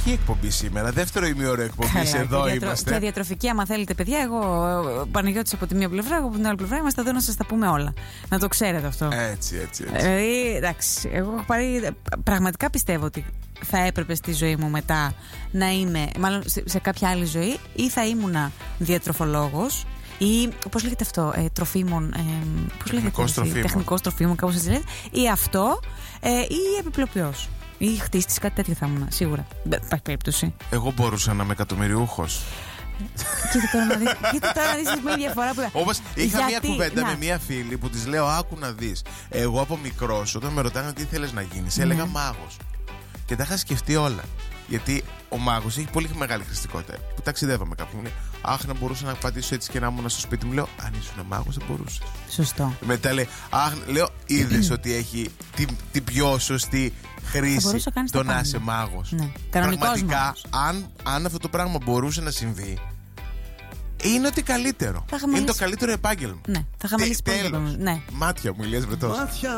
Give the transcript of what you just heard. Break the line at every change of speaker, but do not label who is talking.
Ψυχή εκπομπή σήμερα. Δεύτερο ημιώρο εκπομπή. Εδώ είμαστε.
Και διατροφική, άμα θέλετε, παιδιά. Εγώ, Παναγιώτης από τη μία πλευρά, εγώ από την άλλη πλευρά. Είμαστε εδώ να σας τα πούμε όλα. Να το ξέρετε αυτό.
Έτσι.
Εντάξει, εγώ έχω πάρει. Πραγματικά πιστεύω ότι θα έπρεπε στη ζωή μου μετά να είμαι, μάλλον σε κάποια άλλη ζωή, ή θα ήμουνα διατροφολόγος ή πώς λέγεται αυτό, τροφίμων, πώς λέγεται, τεχνικός τροφίμων, κάπως έτσι λέγεται, ή αυτό, ή επιπλοποιός ή χτίστης, κάτι τέτοιο θα ήμουν, σίγουρα. Δεν υπάρχει περίπτωση.
Εγώ μπορούσα να είμαι εκατομμυριούχος.
Κοίτα τώρα να δεις μια διαφορά που...
Όπως είχα μια κουβέντα με μια φίλη που της λέω, άκου να δεις. Εγώ από μικρός, όταν με ρωτάγανε τι θέλεις να γίνεις, έλεγα μάγος. Και τα είχα σκεφτεί όλα. Γιατί ο μάγος έχει πολύ μεγάλη χρηστικότητα. Που ταξιδεύαμε κάπου. Μου λέει, αχ, να μπορούσα να πατήσω έτσι και να ήμουν στο σπίτι μου. Λέω, αν ήσουν μάγος, δεν μπορούσες.
Σωστό.
Μετά λέει, αχ, λέω, είδες ότι έχει την πιο σωστή χρήση το να είσαι μάγος.
Ναι.
Πραγματικά, αν αυτό το πράγμα μπορούσε να συμβεί, είναι ότι καλύτερο. Είναι το καλύτερο επάγγελμα.
Ναι, θα είχαμε λύσει πολύ.
Μάτια μου, Ηλίας Βρετός.